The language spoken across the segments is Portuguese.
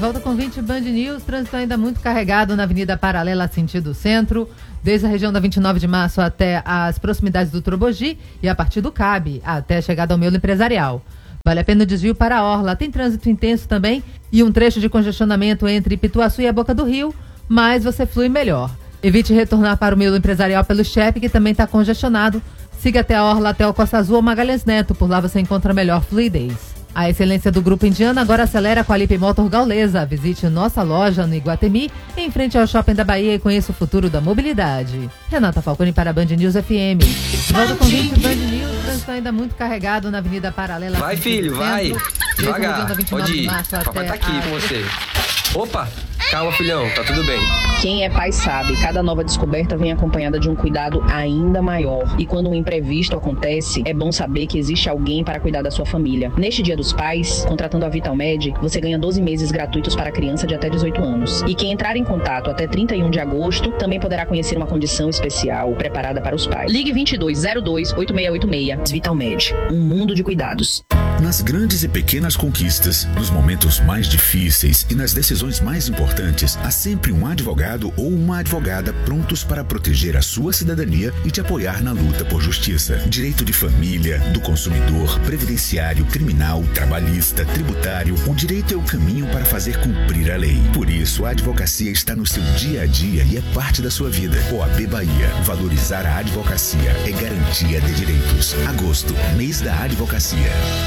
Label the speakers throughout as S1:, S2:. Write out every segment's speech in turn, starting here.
S1: volta com 20 Band News. Trânsito ainda muito carregado na Avenida Paralela, sentido centro, desde a região da 29 de março até as proximidades do Trobogi e a partir do CAB até a chegada ao Miolo Empresarial. Vale a pena o desvio para a Orla. Tem trânsito intenso também e um trecho de congestionamento entre Pituaçu e a Boca do Rio, mas você flui melhor. Evite retornar para o Miolo Empresarial pelo Chepe, que também está congestionado. Siga até a Orla, até o Costa Azul ou Magalhães Neto. Por lá você encontra melhor fluidez. A excelência do Grupo Indiana agora acelera com a Lipe Motor Gaulesa. Visite nossa loja no Iguatemi, em frente ao Shopping da Bahia, e conheça o futuro da mobilidade. Renata Falcone para a Band News FM. De volta com 20 Band News. Trânsito ainda muito carregado na Avenida Paralela.
S2: Vai, filho, vai. Devagar. Pode ir. Papai tá aqui com você. Opa, calma, filhão, tá tudo bem.
S3: Quem é pai sabe, cada nova descoberta vem acompanhada de um cuidado ainda maior. E quando um imprevisto acontece, é bom saber que existe alguém para cuidar da sua família. Neste Dia dos Pais, contratando a VitalMed, você ganha 12 meses gratuitos para criança de até 18 anos. E quem entrar em contato até 31 de agosto também poderá conhecer uma condição especial preparada para os pais. Ligue 2202-8686. VitalMed, um mundo de cuidados.
S4: Nas grandes e pequenas conquistas, nos momentos mais difíceis e nas decisões mais importantes, há sempre um advogado ou uma advogada prontos para proteger a sua cidadania e te apoiar na luta por justiça. Direito de família, do consumidor, previdenciário, criminal, trabalhista, tributário. O direito é o caminho para fazer cumprir a lei. Por isso, a advocacia está no seu dia a dia e é parte da sua vida. OAB Bahia. Valorizar a advocacia é garantia de direitos. Agosto, mês da advocacia.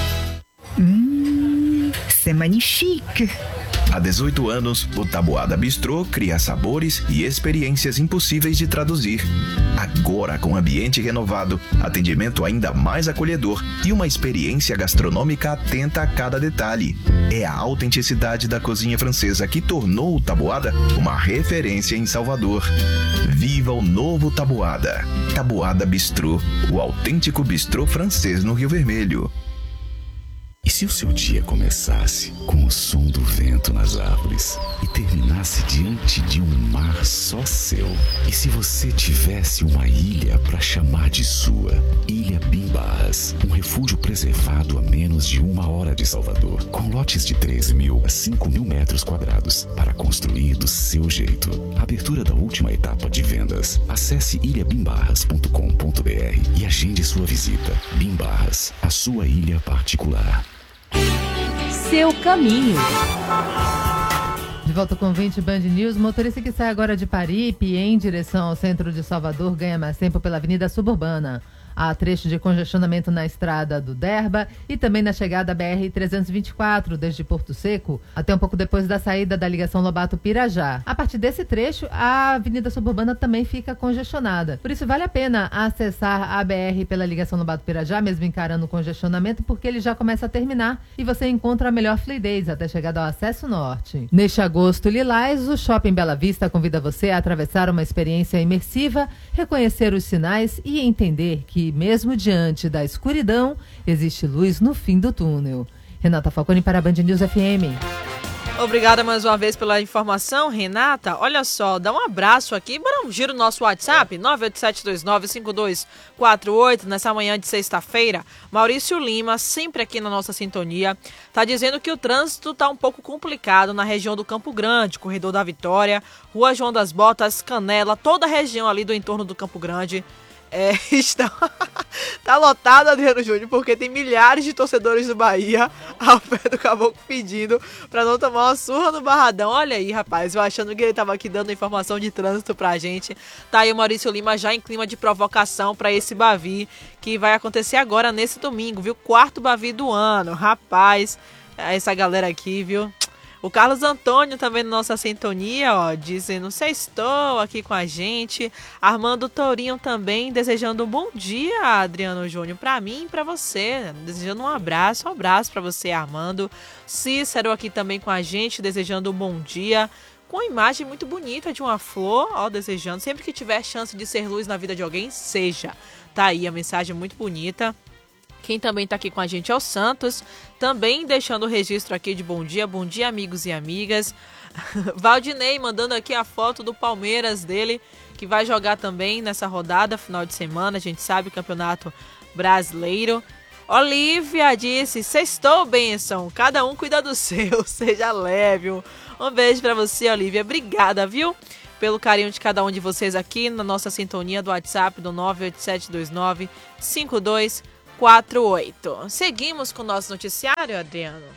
S5: C'est magnifique!
S6: Há 18 anos, o Taboada Bistrô cria sabores e experiências impossíveis de traduzir. Agora, com ambiente renovado, atendimento ainda mais acolhedor e uma experiência gastronômica atenta a cada detalhe. É a autenticidade da cozinha francesa que tornou o Taboada uma referência em Salvador. Viva o novo Taboada! Taboada Bistrô, o autêntico bistrô francês no Rio Vermelho.
S4: E se o seu dia começasse com o som do vento nas árvores e terminasse diante de um mar só seu? E se você tivesse uma ilha para chamar de sua? Ilha Bimbarras, um refúgio preservado a menos de 1 hora de Salvador, com lotes de 3.000 a 5.000 metros quadrados para construir do seu jeito. Abertura da última etapa de vendas. Acesse ilhabimbarras.com.br e agende sua visita. Bimbarras, a sua ilha particular.
S1: Seu caminho. De volta com 20 Band News. Motorista que sai agora de Paripe em direção ao centro de Salvador ganha mais tempo pela Avenida Suburbana. Há trecho de congestionamento na estrada do Derba e também na chegada à BR-324, desde Porto Seco até um pouco depois da saída da ligação Lobato-Pirajá. A partir desse trecho, a Avenida Suburbana também fica congestionada. Por isso, vale a pena acessar a BR pela ligação Lobato-Pirajá, mesmo encarando o congestionamento, porque ele já começa a terminar e você encontra a melhor fluidez até chegar ao acesso norte. Neste agosto lilás, o Shopping Bela Vista convida você a atravessar uma experiência imersiva, reconhecer os sinais e entender que mesmo diante da escuridão, existe luz no fim do túnel. Renata Falcone para a Band News FM.
S7: Obrigada mais uma vez pela informação, Renata. Olha só, dá um abraço aqui, bora um giro no nosso WhatsApp, 987295248, nessa manhã de sexta-feira. Maurício Lima, sempre aqui na nossa sintonia, tá dizendo que o trânsito tá um pouco complicado na região do Campo Grande, Corredor da Vitória, Rua João das Botas, Canela, toda a região ali do entorno do Campo Grande. Tá lotado, Adriano Júnior, porque tem milhares de torcedores do Bahia ao pé do Caboclo pedindo pra não tomar uma surra no Barradão. Olha aí, rapaz, eu achando que ele tava aqui dando informação de trânsito pra gente. Tá aí o Maurício Lima já em clima de provocação pra esse Bavi, que vai acontecer agora nesse domingo, viu? 4º Bavi do ano, rapaz, essa galera aqui, viu? O Carlos Antônio também na nossa sintonia, ó, dizendo, sextou aqui com a gente. Armando Tourinho também, desejando um bom dia, Adriano Júnior, pra mim e pra você. Desejando um abraço pra você, Armando. Cícero aqui também com a gente, desejando um bom dia. Com a imagem muito bonita de uma flor, ó, desejando. Sempre que tiver chance de ser luz na vida de alguém, seja. Tá aí a mensagem muito bonita. Quem também está aqui com a gente é o Santos, também deixando o registro aqui de bom dia amigos e amigas. Valdinei mandando aqui a foto do Palmeiras dele, que vai jogar também nessa rodada, final de semana, a gente sabe, Campeonato Brasileiro. Olivia disse, sextou, bênção, cada um cuida do seu, seja leve. Um beijo pra você, Olivia, obrigada, viu? Pelo carinho de cada um de vocês aqui na nossa sintonia do WhatsApp do 98729-5248. Seguimos com o nosso noticiário, Adriano.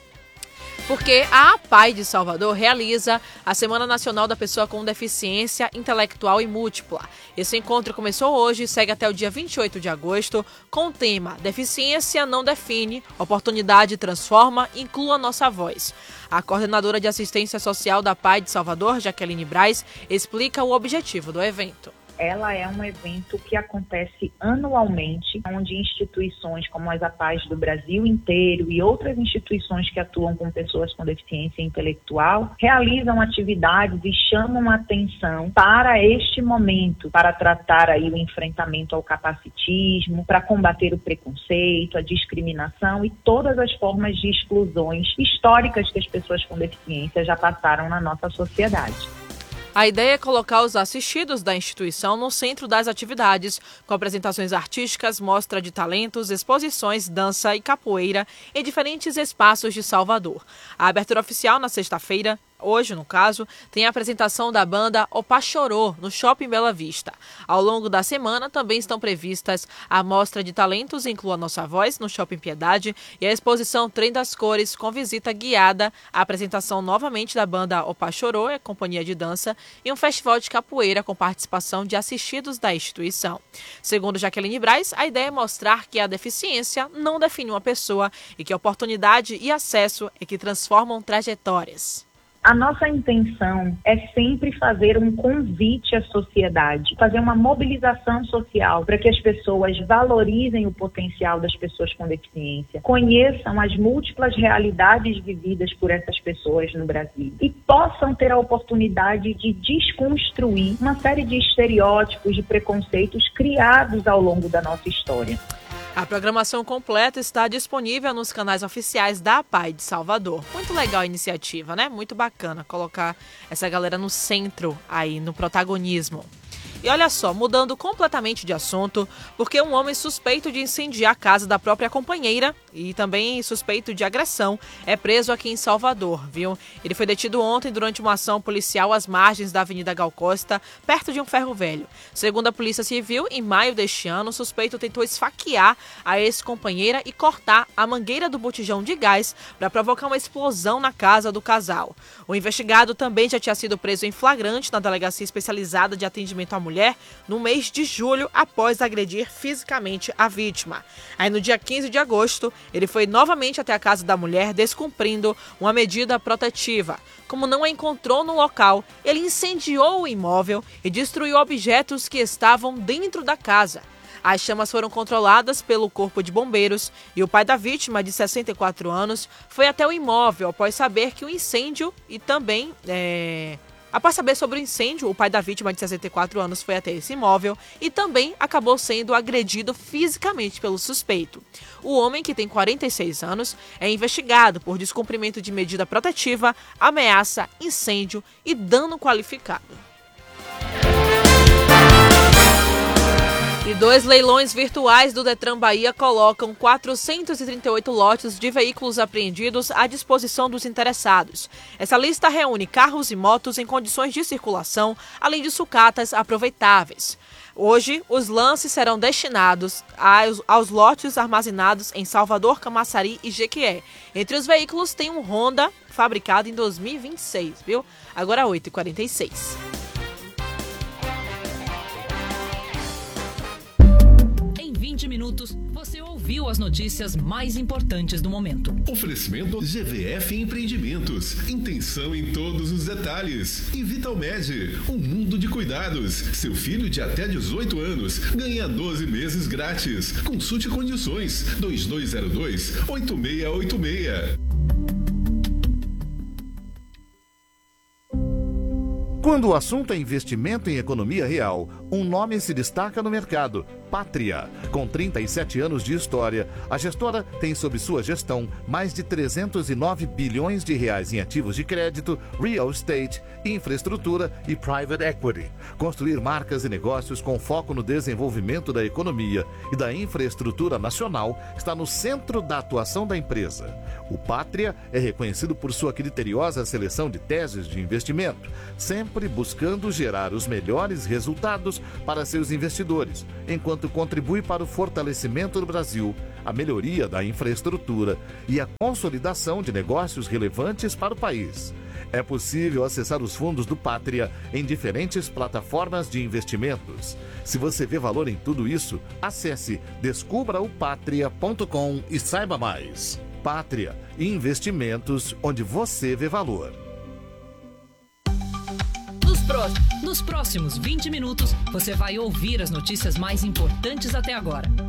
S7: Porque a APAI de Salvador realiza a Semana Nacional da Pessoa com Deficiência Intelectual e Múltipla. Esse encontro começou hoje e segue até o dia 28 de agosto com o tema Deficiência não define, oportunidade transforma, inclua nossa voz. A coordenadora de assistência social da APAI de Salvador, Jaqueline Braz, explica o objetivo do evento.
S8: Ela é um evento que acontece anualmente, onde instituições como as APAIs do Brasil inteiro e outras instituições que atuam com pessoas com deficiência intelectual realizam atividades e chamam a atenção para este momento, para tratar aí o enfrentamento ao capacitismo, para combater o preconceito, a discriminação e todas as formas de exclusões históricas que as pessoas com deficiência já passaram na nossa sociedade.
S7: A ideia é colocar os assistidos da instituição no centro das atividades, com apresentações artísticas, mostra de talentos, exposições, dança e capoeira em diferentes espaços de Salvador. A abertura oficial na sexta-feira, hoje no caso, tem a apresentação da banda Opa Chorô, no Shopping Bela Vista. Ao longo da semana também estão previstas a mostra de talentos Inclua Nossa Voz, no Shopping Piedade, e a exposição Trem das Cores, com visita guiada, a apresentação novamente da banda Opa Chorô, a companhia de dança, e um festival de capoeira com participação de assistidos da instituição. Segundo Jaqueline Braz, a ideia é mostrar que a deficiência não define uma pessoa e que oportunidade e acesso é que transformam trajetórias.
S8: A nossa intenção é sempre fazer um convite à sociedade, fazer uma mobilização social para que as pessoas valorizem o potencial das pessoas com deficiência, conheçam as múltiplas realidades vividas por essas pessoas no Brasil e possam ter a oportunidade de desconstruir uma série de estereótipos, de preconceitos criados ao longo da nossa história.
S7: A programação completa está disponível nos canais oficiais da APAI de Salvador. Muito legal a iniciativa, né? Muito bacana colocar essa galera no centro aí, no protagonismo. E olha só, mudando completamente de assunto, porque um homem suspeito de incendiar a casa da própria companheira e também suspeito de agressão é preso aqui em Salvador, viu? Ele foi detido ontem durante uma ação policial às margens da Avenida Gal Costa, perto de um ferro velho. Segundo a Polícia Civil, em maio deste ano, o suspeito tentou esfaquear a ex-companheira e cortar a mangueira do botijão de gás para provocar uma explosão na casa do casal. O investigado também já tinha sido preso em flagrante na Delegacia Especializada de Atendimento à Mulher no mês de julho, após agredir fisicamente a vítima. Aí no dia 15 de agosto, ele foi novamente até a casa da mulher, descumprindo uma medida protetiva. Como não a encontrou no local, ele incendiou o imóvel e destruiu objetos que estavam dentro da casa. As chamas foram controladas pelo Corpo de Bombeiros e o pai da vítima, de 64 anos, foi até o imóvel após saber que o incêndio e também... Após saber sobre o incêndio, o pai da vítima, de 64 anos, foi até esse imóvel e também acabou sendo agredido fisicamente pelo suspeito. O homem, que tem 46 anos, é investigado por descumprimento de medida protetiva, ameaça, incêndio e dano qualificado. E 2 leilões virtuais do Detran Bahia colocam 438 lotes de veículos apreendidos à disposição dos interessados. Essa lista reúne carros e motos em condições de circulação, além de sucatas aproveitáveis. Hoje, os lances serão destinados aos lotes armazenados em Salvador, Camaçari e Jequié. Entre os veículos tem um Honda fabricado em 2026, viu? Agora 8h46.
S9: Em 20 minutos, você ouviu as notícias mais importantes do momento.
S10: Oferecimento GVF Empreendimentos. Intenção em todos os detalhes. E Vitalmed, um mundo de cuidados. Seu filho de até 18 anos ganha 12 meses grátis. Consulte condições. 2202-8686.
S11: Quando o assunto é investimento em economia real, um nome se destaca no mercado: Pátria. Com 37 anos de história, a gestora tem sob sua gestão mais de 309 bilhões de reais em ativos de crédito, real estate, infraestrutura e private equity. Construir marcas e negócios com foco no desenvolvimento da economia e da infraestrutura nacional está no centro da atuação da empresa. O Pátria é reconhecido por sua criteriosa seleção de teses de investimento, sempre buscando gerar os melhores resultados para seus investidores, enquanto contribui para o fortalecimento do Brasil, a melhoria da infraestrutura e a consolidação de negócios relevantes para o país. É possível acessar os fundos do Pátria em diferentes plataformas de investimentos. Se você vê valor em tudo isso, acesse descubraopatria.com e saiba mais. Pátria, investimentos onde você vê valor.
S9: Nos próximos 20 minutos, você vai ouvir as notícias mais importantes até agora.